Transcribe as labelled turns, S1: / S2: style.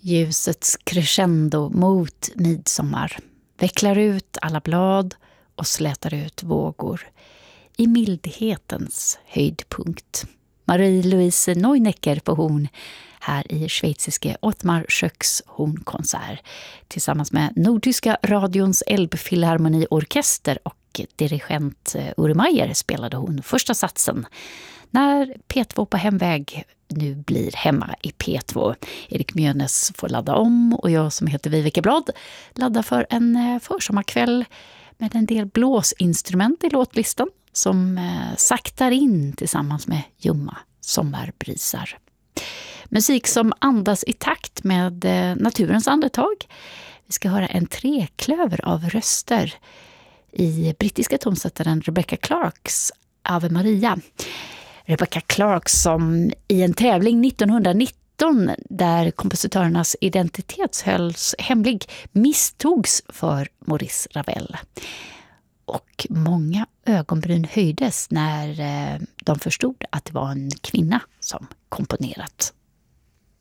S1: Ljusets crescendo mot midsommar vecklar ut alla blad och slätar ut vågor i mildhetens höjdpunkt. Marie-Louise Neunecker på horn här i schweiziske Ottmar Schöcks hornkonsert tillsammans med Nordtyska radions Elbphilharmoniorkester och dirigent Uri Meier spelade hon första satsen när P2 på hemväg nu blir hemma i P2. Erik Mjönes får ladda om och jag som heter Viveke Blad laddar för en försommarkväll med en del blåsinstrument i låtlistan som saktar in tillsammans med ljumma sommarbrisar. Musik som andas i takt med naturens andetag. Vi ska höra en treklöver av röster i brittiska tonsättaren Rebecca Clarks Ave Maria. Rebecca Clark som i en tävling 1919 där kompositörernas identitet hölls hemlig misstogs för Maurice Ravel. Och många ögonbryn höjdes när de förstod att det var en kvinna som komponerat